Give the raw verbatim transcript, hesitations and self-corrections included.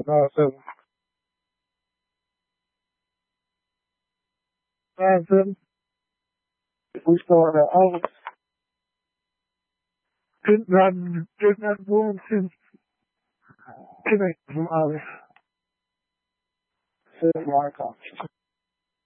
Awesome. Awesome. We started out. Didn't run, didn't run one since connect from Alice. So, like,